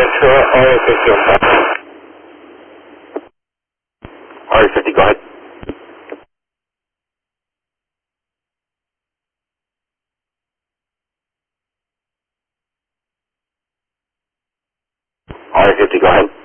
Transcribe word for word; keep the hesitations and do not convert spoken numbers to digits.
Ventura, R A fifty on top. R A fifty, go ahead. R A fifty, go ahead.